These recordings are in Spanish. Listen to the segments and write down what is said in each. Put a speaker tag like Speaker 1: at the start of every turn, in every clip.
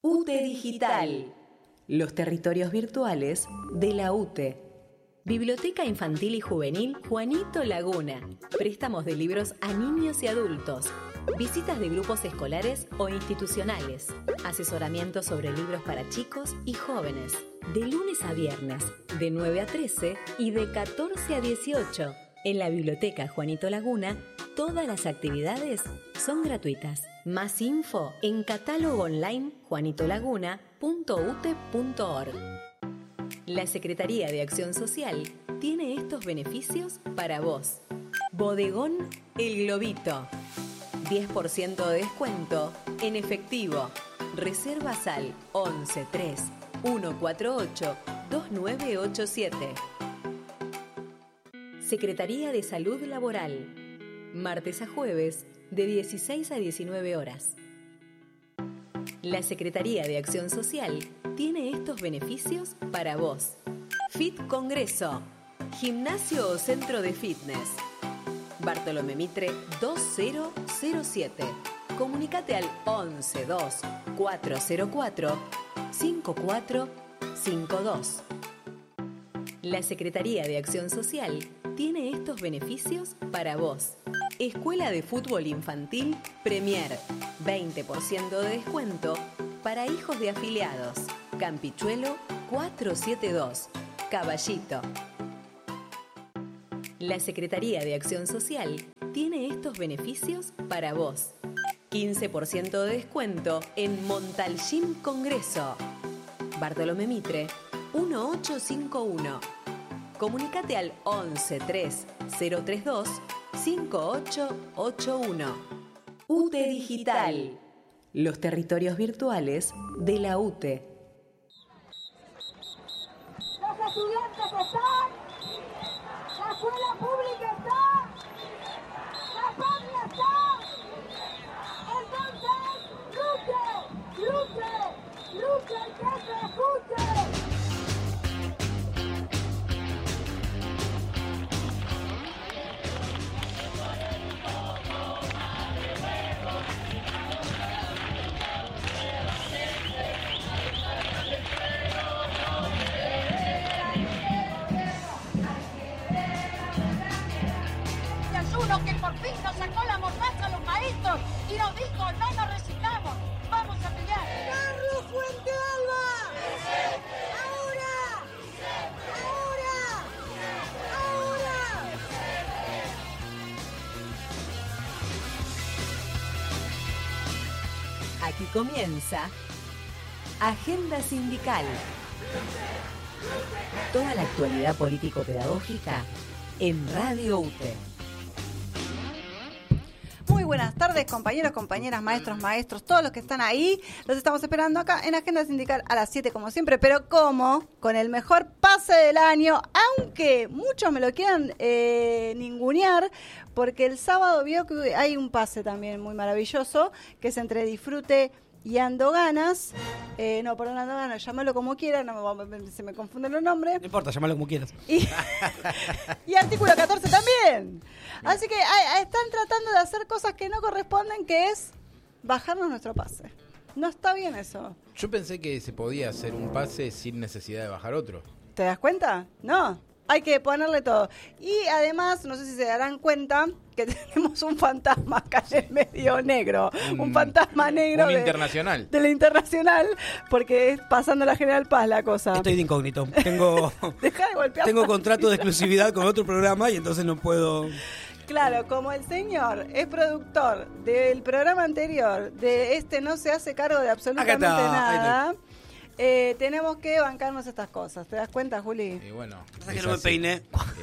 Speaker 1: UTE Digital. Los territorios virtuales de la UTE. Biblioteca Infantil y Juvenil Juanito Laguna. Préstamos de libros a niños y adultos. Visitas de grupos escolares o institucionales. Asesoramiento sobre libros para chicos y jóvenes. De lunes a viernes, de 9 a 13 y de 14 a 18. En la Biblioteca Juanito Laguna, todas las actividades son gratuitas. Más info en catálogo online juanitolaguna.ute.org. La Secretaría de Acción Social tiene estos beneficios para vos. Bodegón El Globito. 10% de descuento en efectivo. Reservas al 11 3 148 2987. Secretaría de Salud Laboral. Martes a jueves, de 16 a 19 horas. La Secretaría de Acción Social tiene estos beneficios para vos. Fit Congreso. Gimnasio o centro de fitness. Bartolomé Mitre 2007. Comunicate al 11 2 404 5452. La Secretaría de Acción Social tiene estos beneficios para vos. Escuela de Fútbol Infantil Premier. 20% de descuento para hijos de afiliados. Campichuelo 472. Caballito. La Secretaría de Acción Social tiene estos beneficios para vos. 15% de descuento en Montalcín Congreso. Bartolomé Mitre 1851. Comunicate al 11 3 032 5881. UTE Digital. Los territorios virtuales de la UTE.
Speaker 2: Los estudiantes están, la escuela pública está, la patria está. Entonces, luche, luche, que se escuche.
Speaker 3: Que por fin nos sacó la mordaza a los maestros y nos dijo, no nos resignamos, vamos a pelear.
Speaker 2: ¡Carlos Fuente Alba! ¡Ahora!
Speaker 1: Aquí comienza Agenda Sindical. Toda la actualidad político-pedagógica en Radio UTE.
Speaker 4: Muy buenas tardes, compañeros, compañeras, maestros, todos los que están ahí. Los estamos esperando acá en Agenda Sindical a las 7 como siempre, pero como con el mejor pase del año, aunque muchos me lo quieran ningunear, porque el sábado vio que hay un pase también muy maravilloso, que es entre Disfrute y Ando Ganas. Ando Ganas, llámalo como quieras, se me confunden los nombres.
Speaker 5: No importa, llámalo como quieras.
Speaker 4: Y Artículo 14 también. Así que están tratando de hacer cosas que no corresponden, que es bajarnos nuestro pase. No está bien eso.
Speaker 6: Yo pensé que se podía hacer un pase sin necesidad de bajar otro.
Speaker 4: ¿Te das cuenta? No. Hay que ponerle todo. Y además, no sé si se darán cuenta que tenemos un fantasma acá en el medio negro. Un fantasma negro.
Speaker 6: Un internacional.
Speaker 4: De la internacional, porque es pasando la General Paz la cosa.
Speaker 5: Estoy de incógnito. Tengo contrato de exclusividad con otro programa y entonces no puedo...
Speaker 4: Claro, como el señor es productor del programa anterior, de este no se hace cargo de absolutamente nada... tenemos que bancarnos estas cosas. ¿Te das cuenta, Juli?
Speaker 6: Y bueno,
Speaker 5: pasa que no me peiné.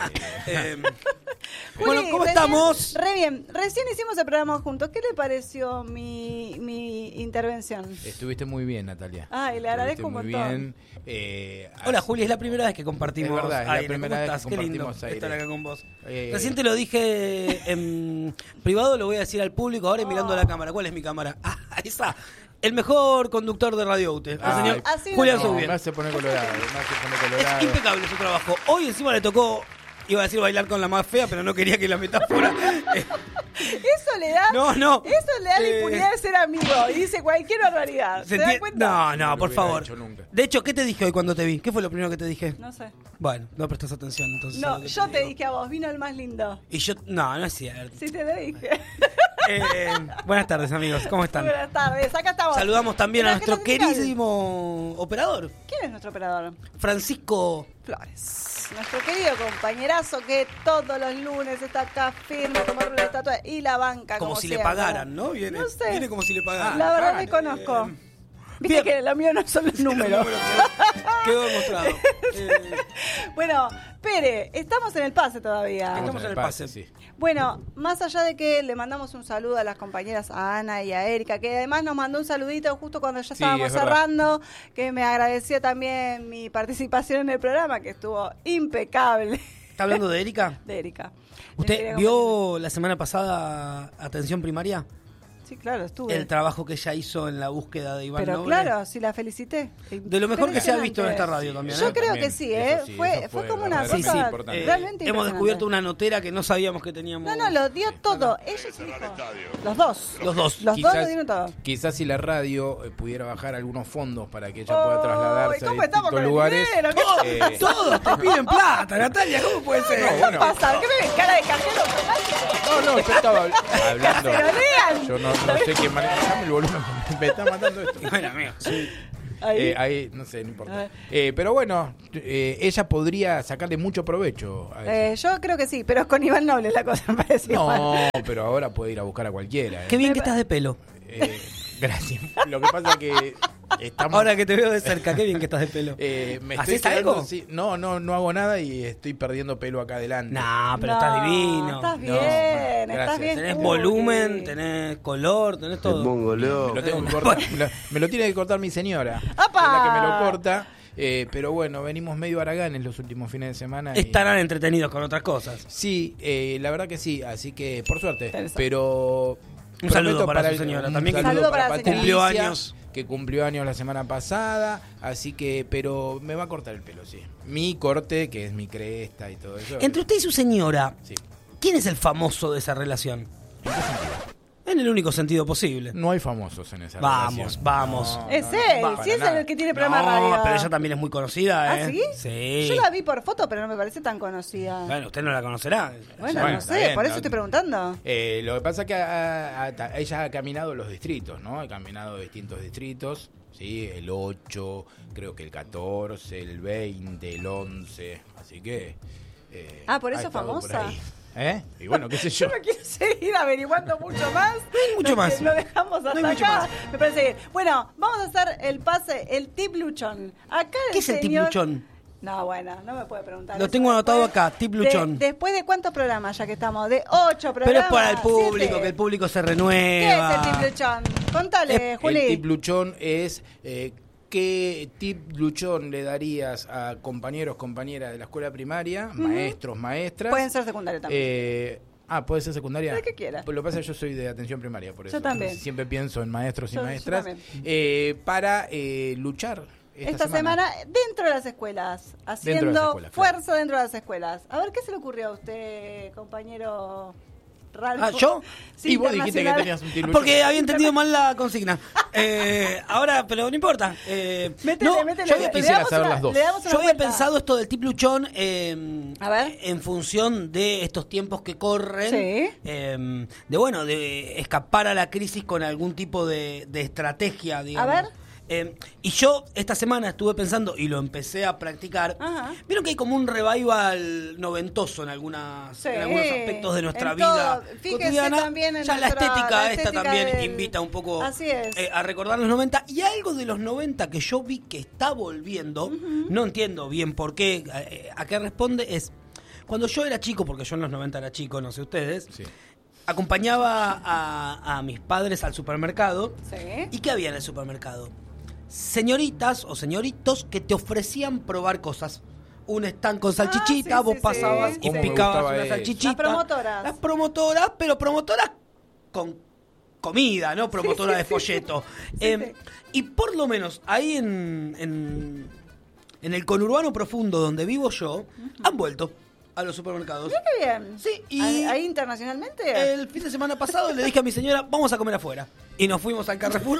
Speaker 4: Juli,
Speaker 5: bueno, ¿cómo estamos?
Speaker 4: Re bien. Recién hicimos el programa juntos. ¿Qué le pareció mi intervención?
Speaker 6: Estuviste muy bien, Natalia.
Speaker 4: Ay, le agradezco un montón.
Speaker 5: Hola, Juli, es la primera vez que compartimos.
Speaker 6: Es verdad, es la primera vez que
Speaker 5: Qué lindo
Speaker 6: compartimos aire.
Speaker 5: estar acá con vos. Recién te lo dije en privado, lo voy a decir al público ahora y mirando a la cámara. ¿Cuál es mi cámara? Ah, ahí está. El mejor conductor de Radio UTE, el señor Julián Soubier.
Speaker 6: Me hace poner colorado.
Speaker 5: Es impecable su trabajo. Hoy encima le tocó Iba a decir bailar con la más fea, pero no quería que la metáfora...
Speaker 4: Eso le da.
Speaker 5: No.
Speaker 4: Eso le da la impunidad de ser amigo. Y dice cualquier barbaridad. ¿Se da cuenta?
Speaker 5: No, por favor.
Speaker 6: hecho nunca.
Speaker 5: De hecho, ¿qué te dije hoy cuando te vi? ¿Qué fue lo primero que te dije?
Speaker 4: No sé.
Speaker 5: Bueno, no prestas atención entonces. a
Speaker 4: No,
Speaker 5: lo que
Speaker 4: yo te
Speaker 5: digo.
Speaker 4: dije a vos, vino el más lindo.
Speaker 5: Y yo... No es cierto.
Speaker 4: Sí, te lo dije.
Speaker 5: Buenas tardes, amigos. ¿Cómo están?
Speaker 4: Buenas tardes, acá estamos.
Speaker 5: Saludamos también a
Speaker 4: Mira,
Speaker 5: nuestro
Speaker 4: ¿qué nos indica?
Speaker 5: queridísimo operador,
Speaker 4: ¿Quién es nuestro operador?
Speaker 5: Francisco.
Speaker 4: Flores. Nuestro querido compañerazo que todos los lunes está acá firme como una estatua y la banca
Speaker 5: Como
Speaker 4: como
Speaker 5: si
Speaker 4: siempre.
Speaker 5: le pagaran, ¿no? Viene,
Speaker 4: No sé.
Speaker 5: viene como si le pagaran.
Speaker 4: La verdad desconozco. Viste
Speaker 5: Bien.
Speaker 4: que lo mío no son los números.
Speaker 5: Quedó demostrado.
Speaker 4: Bueno, Pere, estamos en el pase todavía.
Speaker 5: Estamos en el pase.
Speaker 6: sí.
Speaker 4: Bueno, más allá de que le mandamos un saludo a las compañeras, a Ana y a Erika, que además nos mandó un saludito justo cuando ya
Speaker 6: Sí,
Speaker 4: estábamos
Speaker 6: es verdad.
Speaker 4: cerrando, que me agradeció también mi participación en el programa, que estuvo impecable.
Speaker 5: ¿Está hablando de Erika?
Speaker 4: De Erika. Mi
Speaker 5: ¿Usted
Speaker 4: querida
Speaker 5: vio la semana pasada Atención Primaria?
Speaker 4: compañera. Sí, claro, estuve.
Speaker 5: El trabajo que ella hizo en la búsqueda de Iván
Speaker 4: Pero
Speaker 5: Noble.
Speaker 4: claro, sí la felicité.
Speaker 5: De lo mejor que se ha visto en esta
Speaker 4: Impresionante.
Speaker 5: radio también.
Speaker 4: Yo
Speaker 5: ¿eh?
Speaker 4: creo
Speaker 6: También,
Speaker 4: que sí,
Speaker 6: eso
Speaker 4: ¿eh?
Speaker 6: sí,
Speaker 4: Fue
Speaker 6: eso fue
Speaker 4: como una
Speaker 6: verdaderamente
Speaker 4: cosa
Speaker 6: importante.
Speaker 4: realmente
Speaker 5: Hemos
Speaker 4: impresionante.
Speaker 5: descubierto una notera que no sabíamos que teníamos.
Speaker 4: No, lo dio todo. Ella y su hijo. Los dos.
Speaker 5: Los dos.
Speaker 4: Los dos lo dieron todo.
Speaker 6: Quizás si la radio pudiera bajar algunos fondos para que ella pueda trasladarse a
Speaker 4: ¿Cómo estamos
Speaker 6: distintos
Speaker 4: con el
Speaker 6: lugares.
Speaker 4: dinero? ¿Qué
Speaker 6: eh,
Speaker 5: Todos te piden plata, Natalia. ¿Cómo puede ser?
Speaker 6: No, bueno.
Speaker 4: pasa? ¿Qué me ven cara de cajero automático?
Speaker 6: No, yo estaba hablando.
Speaker 4: ¡Se lo lean!
Speaker 6: Yo no sé quién maneja. Dame el volumen, me está matando esto.
Speaker 5: Bueno, amigo.
Speaker 4: Ahí.
Speaker 6: Ahí, no sé, no
Speaker 4: A
Speaker 6: importa.
Speaker 4: ver.
Speaker 6: Pero bueno, ella podría sacarle mucho provecho a eso.
Speaker 4: Yo creo que sí, pero con Iván Noble la cosa me parece igual.
Speaker 6: No, pero ahora puede ir a buscar a cualquiera.
Speaker 5: Qué bien que estás de pelo.
Speaker 6: Gracias. Lo que pasa es que estamos...
Speaker 5: Ahora que te veo de cerca, qué bien que estás de pelo.
Speaker 6: me estoy
Speaker 5: ¿Haces
Speaker 6: quedando
Speaker 5: algo?
Speaker 6: así- No hago nada y estoy perdiendo pelo acá adelante.
Speaker 5: No, pero
Speaker 4: No,
Speaker 5: estás divino.
Speaker 4: Estás
Speaker 6: No,
Speaker 4: bien,
Speaker 6: bueno,
Speaker 4: estás
Speaker 6: gracias.
Speaker 4: bien.
Speaker 5: Tenés
Speaker 4: Juli.
Speaker 5: volumen, tenés color, tenés todo.
Speaker 6: Me lo tengo que cortar. Me lo tiene que cortar mi señora.
Speaker 4: ¡Apa!
Speaker 6: Es la que me lo corta. Pero bueno, venimos medio haraganes los últimos fines de semana. y-
Speaker 5: Estarán entretenidos con otras cosas.
Speaker 6: Sí, la verdad que sí. Así que, por suerte.
Speaker 4: Interesante.
Speaker 6: Pero...
Speaker 5: Un saludo
Speaker 6: prometo
Speaker 5: para su señora.
Speaker 6: un
Speaker 5: También que
Speaker 4: Saludo para la
Speaker 6: Patricia,
Speaker 5: cumplió años.
Speaker 6: que cumplió años la semana pasada, así que, pero me va a cortar el pelo, sí. Mi corte, que es mi cresta y todo eso.
Speaker 5: Entre usted y su señora,
Speaker 6: Sí.
Speaker 5: ¿quién es el famoso de esa relación? En el único sentido posible.
Speaker 6: No hay famosos en esa
Speaker 5: Vamos,
Speaker 6: relación.
Speaker 5: vamos.
Speaker 6: No,
Speaker 4: Es
Speaker 6: no,
Speaker 4: él,
Speaker 6: para
Speaker 4: si es
Speaker 6: nada.
Speaker 4: el que tiene programa de
Speaker 5: No,
Speaker 4: radio.
Speaker 5: pero ella también es muy conocida,
Speaker 4: ¿Ah,
Speaker 5: ¿eh?
Speaker 4: sí?
Speaker 5: Sí.
Speaker 4: Yo la vi por foto, pero no me parece tan conocida.
Speaker 5: Bueno, usted no la conocerá.
Speaker 4: Bueno,
Speaker 6: Bueno,
Speaker 4: no
Speaker 6: está
Speaker 4: sé,
Speaker 6: bien,
Speaker 4: por eso
Speaker 6: no-
Speaker 4: estoy preguntando.
Speaker 6: Lo que pasa es que ella ha caminado los distritos, ¿no? Ha caminado distintos distritos, ¿sí? El 8, creo que el 14, el 20, el 11, así que...
Speaker 4: Por
Speaker 6: ha
Speaker 4: eso
Speaker 6: estado por
Speaker 4: famosa.
Speaker 6: ahí. Y bueno, qué sé yo.
Speaker 4: Yo no quiero seguir averiguando mucho más.
Speaker 5: mucho más.
Speaker 4: Lo dejamos hasta
Speaker 5: hay mucho
Speaker 4: acá.
Speaker 5: más.
Speaker 4: Me parece bien. Bueno, vamos a hacer el pase, el tip luchón. Acá
Speaker 5: ¿Qué es el tip
Speaker 4: señor-
Speaker 5: luchón?
Speaker 4: No, bueno, no me puede preguntar.
Speaker 5: Lo
Speaker 4: eso.
Speaker 5: tengo anotado
Speaker 4: Después
Speaker 5: acá, tip luchón.
Speaker 4: ¿Después de cuántos programas ya que estamos? De 8 programas.
Speaker 5: Pero es para el público,
Speaker 4: 7.
Speaker 5: que el público se
Speaker 4: ¿Qué es
Speaker 5: renueva.
Speaker 4: el tip luchón? Contale, Juli.
Speaker 6: El tip luchón es qué tip luchón le darías a compañeros, compañeras de la escuela primaria, maestros, maestras.
Speaker 4: Pueden ser secundarios también.
Speaker 6: Puede ser secundaria.
Speaker 4: El que quiera.
Speaker 6: Pues lo que pasa es que yo soy de atención primaria, por eso.
Speaker 4: Yo también.
Speaker 6: Siempre pienso en maestros y
Speaker 4: Yo
Speaker 6: maestras.
Speaker 4: también.
Speaker 6: Para luchar
Speaker 4: Esta semana dentro de las escuelas, haciendo
Speaker 6: Dentro de las escuelas,
Speaker 4: fuerza
Speaker 6: claro.
Speaker 4: dentro de las escuelas. A ver, ¿qué se le ocurrió a usted, compañero Ralfo?
Speaker 5: ¿Yo?
Speaker 4: Sí,
Speaker 6: y vos dijiste que
Speaker 4: internacional.
Speaker 6: tenías un tip luchón.
Speaker 5: Porque había entendido mal la consigna. Ahora, pero no importa.
Speaker 4: Métele,
Speaker 5: no,
Speaker 4: métele.
Speaker 5: yo había,
Speaker 4: Le
Speaker 6: quisiera
Speaker 4: damos
Speaker 6: saber
Speaker 4: una-
Speaker 6: las dos.
Speaker 4: le damos una
Speaker 5: yo había
Speaker 4: vuelta.
Speaker 5: pensado esto del tip luchón
Speaker 4: A ver.
Speaker 5: en función de estos tiempos que corren.
Speaker 4: Sí.
Speaker 5: De escapar a la crisis con algún tipo de estrategia, digamos.
Speaker 4: A ver.
Speaker 5: Y yo esta semana estuve pensando y lo empecé a practicar.
Speaker 4: Ajá.
Speaker 5: Vieron que hay como un revival noventoso en algunos
Speaker 4: Sí.
Speaker 5: aspectos de nuestra
Speaker 4: En
Speaker 5: vida
Speaker 4: todo. Fíjese
Speaker 5: cotidiana.
Speaker 4: también en
Speaker 5: ya la
Speaker 4: nuestra-
Speaker 5: estética
Speaker 4: la
Speaker 5: esta
Speaker 4: estética
Speaker 5: también
Speaker 4: del-
Speaker 5: invita un poco
Speaker 4: Así es.
Speaker 5: a recordar los 90. Y algo de los 90 que yo vi que está volviendo, no entiendo bien por qué, a qué responde, es cuando yo era chico, porque yo en los 90 era chico, no sé ustedes,
Speaker 6: Sí.
Speaker 5: acompañaba a mis padres al supermercado.
Speaker 4: Sí.
Speaker 5: ¿Y qué había en el supermercado? Señoritas o señoritos que te ofrecían probar cosas. Un stand con salchichita,
Speaker 4: sí,
Speaker 5: vos
Speaker 4: sí,
Speaker 5: pasabas
Speaker 4: sí,
Speaker 5: y
Speaker 6: sí.
Speaker 5: picabas
Speaker 6: Me gustaba
Speaker 5: una
Speaker 6: eso.
Speaker 5: salchichita.
Speaker 4: Las promotoras.
Speaker 5: Las promotoras, pero promotoras con comida, no promotora
Speaker 4: Sí,
Speaker 5: de
Speaker 4: sí,
Speaker 5: folleto.
Speaker 4: sí. Sí.
Speaker 5: Y por lo menos ahí en el conurbano profundo donde vivo yo, han vuelto. a los supermercados.
Speaker 4: Mira qué bien.
Speaker 5: Sí, y
Speaker 4: ¿Ahí internacionalmente?
Speaker 5: el fin de semana pasado le dije a mi señora, vamos a comer afuera. Y nos fuimos al Carrefour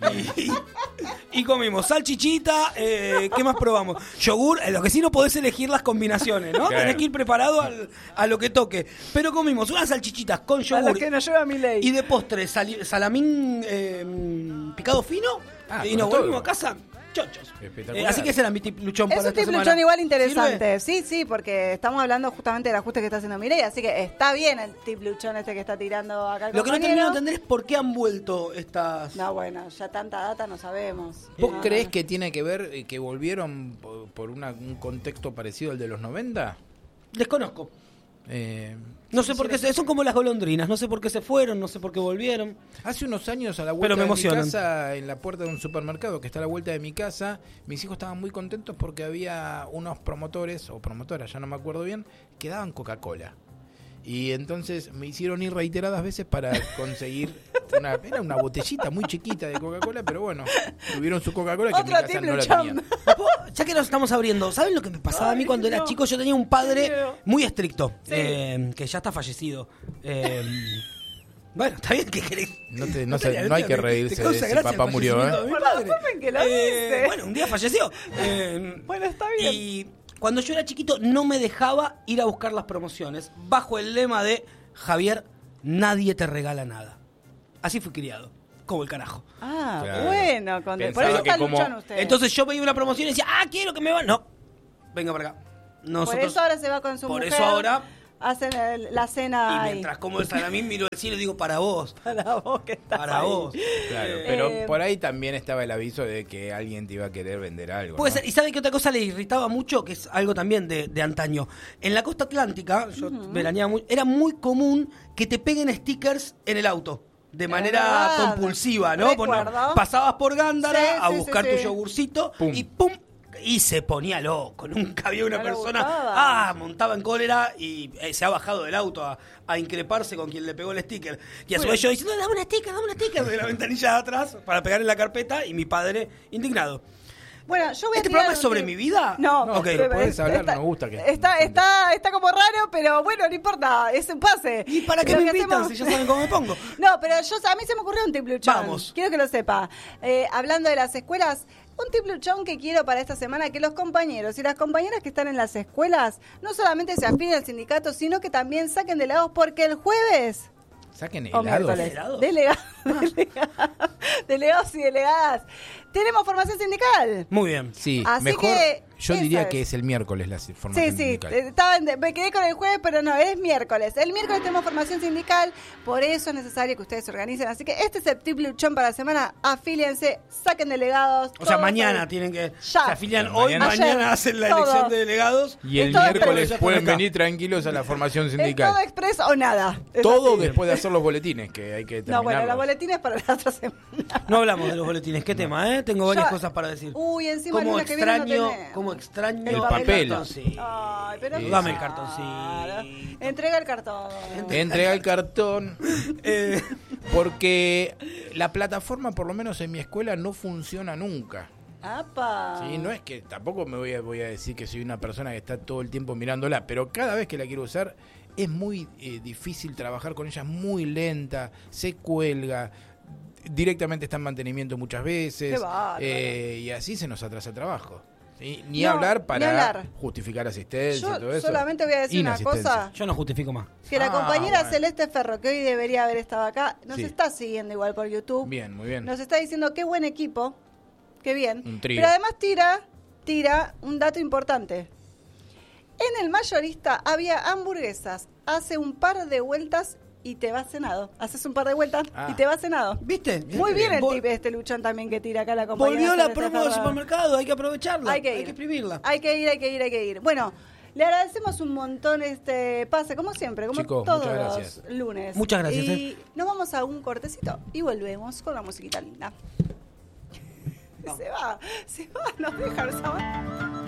Speaker 5: y comimos salchichita, ¿qué más probamos? Yogur, lo que sí no podés elegir las combinaciones, ¿no?
Speaker 6: Claro.
Speaker 5: Tenés que ir preparado a lo que toque. Pero comimos unas salchichitas con
Speaker 4: A
Speaker 5: yogur
Speaker 4: los que nos lleva mi ley.
Speaker 5: y de postre salamín picado fino y nos
Speaker 6: con
Speaker 5: volvimos
Speaker 6: todo.
Speaker 5: a casa chochos.
Speaker 6: Espectacular.
Speaker 5: Así que ese era mi tip luchón para
Speaker 4: Es un
Speaker 5: esta
Speaker 4: tip
Speaker 5: semana.
Speaker 4: luchón igual interesante.
Speaker 5: ¿Sirve?
Speaker 4: Sí, porque estamos hablando justamente del ajuste que está haciendo Mireia, así que está bien el tip luchón este que está tirando acá el
Speaker 5: Lo que no
Speaker 4: compañero.
Speaker 5: termino de entender es por qué han vuelto estas...
Speaker 4: No, bueno, ya tanta data no sabemos.
Speaker 6: ¿Vos
Speaker 4: No,
Speaker 6: creés
Speaker 4: no.
Speaker 6: que tiene que ver que volvieron por un contexto parecido al de los 90?
Speaker 5: Desconozco.
Speaker 6: Eh,
Speaker 5: No sé por qué son como las golondrinas, no sé por qué se fueron, no sé por qué volvieron.
Speaker 6: Hace unos años a la
Speaker 5: Pero
Speaker 6: vuelta
Speaker 5: me
Speaker 6: de mi
Speaker 5: emocionan.
Speaker 6: casa, en la puerta de un supermercado que está a la vuelta de mi casa, mis hijos estaban muy contentos porque había unos promotores o promotoras, ya no me acuerdo bien, que daban Coca-Cola. Y entonces me hicieron ir reiteradas veces para conseguir era una botellita muy chiquita de Coca-Cola, pero bueno, tuvieron su Coca-Cola que en mi
Speaker 4: Otro
Speaker 6: casa
Speaker 4: tip
Speaker 6: no la
Speaker 4: luchón.
Speaker 6: tenían.
Speaker 5: Ya que nos estamos abriendo, ¿saben lo que me pasaba a mí cuando era chico? Yo tenía un padre muy estricto, que ya está fallecido. Bueno, está bien que querés.
Speaker 6: No hay que reírse de si papá murió, ¿eh?
Speaker 5: Mi
Speaker 4: Por la
Speaker 5: padre.
Speaker 4: forma en que lo dice.
Speaker 5: Bueno, un día falleció.
Speaker 4: Bueno, está bien.
Speaker 5: Y cuando yo era chiquito no me dejaba ir a buscar las promociones bajo el lema de Javier, nadie te regala nada. Así fui criado, como el carajo.
Speaker 4: Ah,
Speaker 6: Claro.
Speaker 4: bueno, por
Speaker 6: Pensaba
Speaker 4: eso
Speaker 6: que
Speaker 4: está
Speaker 6: como-
Speaker 4: luchón usted.
Speaker 5: Entonces yo veía una promoción y decía, quiero que me van. No, venga para acá.
Speaker 4: por
Speaker 5: Nosotros,
Speaker 4: eso ahora se va con su
Speaker 5: por
Speaker 4: mujer.
Speaker 5: eso ahora,
Speaker 4: Hacen la cena
Speaker 5: y
Speaker 4: ahí.
Speaker 5: mientras como el salamín miro el cielo y digo, para vos,
Speaker 4: Para vos que estás
Speaker 5: para
Speaker 4: ahí.
Speaker 5: vos.
Speaker 6: Claro, pero por ahí también estaba el aviso de que alguien te iba a querer vender algo.
Speaker 5: Puede
Speaker 6: ¿no?
Speaker 5: ser. ¿Y sabe qué otra cosa le irritaba mucho? Que es algo también de antaño. En la costa atlántica, yo veraneaba muy, era muy común que te peguen stickers en el auto. De manera
Speaker 4: verdad.
Speaker 5: compulsiva, ¿no?
Speaker 4: Recuerdo.
Speaker 5: Pasabas por Gándara
Speaker 4: Sí,
Speaker 5: a
Speaker 4: sí,
Speaker 5: buscar
Speaker 4: sí,
Speaker 5: tu
Speaker 4: sí.
Speaker 5: yogurcito
Speaker 6: Pum.
Speaker 5: y ¡pum! Y se ponía loco. Nunca había una
Speaker 4: No le
Speaker 5: persona.
Speaker 4: gustaba.
Speaker 5: Montaba en cólera y se ha bajado del auto a increparse con quien le pegó el sticker. Y a su vez yo diciendo, dame un sticker de la ventanilla de atrás para pegar en la carpeta y mi padre indignado.
Speaker 4: Bueno, yo voy a
Speaker 5: ¿Este
Speaker 4: tirar
Speaker 5: programa es
Speaker 4: un
Speaker 5: sobre
Speaker 4: tip.
Speaker 5: mi vida?
Speaker 4: No,
Speaker 5: Ok.
Speaker 6: pero podés hablar, nos gusta que-
Speaker 4: Está como raro, pero bueno, no importa, es un pase.
Speaker 5: ¿Y para qué
Speaker 4: Lo
Speaker 5: me
Speaker 4: que
Speaker 5: invitan
Speaker 4: hacemos-
Speaker 5: si ya saben cómo me pongo?
Speaker 4: No, pero a mí se me ocurrió un tip luchón.
Speaker 5: Vamos.
Speaker 4: Quiero que lo sepa. Hablando de las escuelas, un tip luchón que quiero para esta semana, que los compañeros y las compañeras que están en las escuelas no solamente se afinen al sindicato, sino que también saquen delegados, porque el jueves...
Speaker 6: Saquen
Speaker 4: o
Speaker 6: helados.
Speaker 4: miércoles.
Speaker 5: ¿Helados?
Speaker 4: Delegados y delegadas. Tenemos formación sindical.
Speaker 5: Muy bien.
Speaker 6: Sí,
Speaker 4: Así
Speaker 6: mejor
Speaker 4: que
Speaker 6: yo
Speaker 4: esa
Speaker 6: diría que
Speaker 4: es.
Speaker 6: es el miércoles la formación
Speaker 4: Sí,
Speaker 6: sindical.
Speaker 4: me quedé con el jueves, pero no, es miércoles. El miércoles tenemos formación sindical, por eso es necesario que ustedes se organicen. Así que este es el tip luchón para la semana. Afíliense, saquen delegados.
Speaker 5: O sea,
Speaker 4: todos
Speaker 5: mañana
Speaker 4: ahí.
Speaker 5: tienen que...
Speaker 4: Ya.
Speaker 5: Se afilian
Speaker 6: Pero
Speaker 5: hoy,
Speaker 6: mañana-
Speaker 5: mañana
Speaker 4: Ayer.
Speaker 5: hacen la
Speaker 4: Todo.
Speaker 5: elección de delegados.
Speaker 6: Y el
Speaker 4: Es todo
Speaker 6: miércoles
Speaker 5: expreso.
Speaker 6: pueden
Speaker 5: Acá.
Speaker 6: venir tranquilos a la formación
Speaker 4: Es todo
Speaker 6: sindical.
Speaker 4: express o nada. Es
Speaker 6: Todo
Speaker 4: así.
Speaker 6: después de hacer los boletines, que hay que terminarlos.
Speaker 4: No, bueno, los boletines para la otra semana.
Speaker 5: No hablamos de los boletines. ¿Qué tema, Tengo varias
Speaker 4: Ya-
Speaker 5: cosas para decir.
Speaker 4: Uy, encima el
Speaker 5: Cómo
Speaker 4: lunes que viene no
Speaker 5: extraño,
Speaker 4: tenemos.
Speaker 5: cómo extraño
Speaker 6: El papel.
Speaker 5: cartoncito.
Speaker 4: Ay, pero
Speaker 5: Dame el
Speaker 4: claro.
Speaker 5: cartoncito.
Speaker 4: Entrega el cartón.
Speaker 6: Entrega el cartón.
Speaker 5: Eh,
Speaker 6: Porque la plataforma, por lo menos en mi escuela, no funciona nunca.
Speaker 4: ¡Apa!
Speaker 6: Sí, no es que tampoco me voy a decir que soy una persona que está todo el tiempo mirándola, pero cada vez que la quiero usar es muy difícil trabajar con ella, es muy lenta, se cuelga, directamente está en mantenimiento muchas veces,
Speaker 4: Qué bárbaro.
Speaker 6: y así se nos atrasa el trabajo. ¿Sí? Ni
Speaker 4: No,
Speaker 6: hablar para
Speaker 4: ni hablar.
Speaker 6: justificar asistencia y todo
Speaker 4: Yo
Speaker 6: eso.
Speaker 4: solamente voy a decir una
Speaker 6: Inasistencia.
Speaker 4: cosa.
Speaker 5: yo no justifico más.
Speaker 4: Que la
Speaker 6: Ah,
Speaker 4: compañera
Speaker 6: bueno.
Speaker 4: Celeste Ferro, que hoy debería haber estado acá, nos
Speaker 6: Sí.
Speaker 4: está siguiendo igual por YouTube.
Speaker 6: Bien, muy bien.
Speaker 4: Nos está diciendo qué buen equipo, qué bien.
Speaker 6: Un trío.
Speaker 4: Pero además tira un dato importante. En el mayorista había hamburguesas hace un par de vueltas y te vas cenado. Haces un par de vueltas
Speaker 6: Ah.
Speaker 4: y te vas cenado.
Speaker 5: ¿Viste?
Speaker 4: Muy bien el
Speaker 5: Vol-
Speaker 4: tip este luchón también que tira acá la compañera.
Speaker 5: Volvió la
Speaker 4: Celeste
Speaker 5: promo del
Speaker 4: Ferro.
Speaker 5: supermercado, hay que aprovecharla.
Speaker 4: Hay que ir.
Speaker 5: exprimirla.
Speaker 4: Hay que ir. Bueno, le agradecemos un montón este pase, como siempre, como
Speaker 6: Chicos,
Speaker 4: todos
Speaker 6: muchas
Speaker 4: los
Speaker 6: gracias.
Speaker 4: lunes.
Speaker 5: Muchas gracias,
Speaker 4: Y nos vamos a un cortecito y volvemos con la musiquita linda. Se va, nos deja el sábado.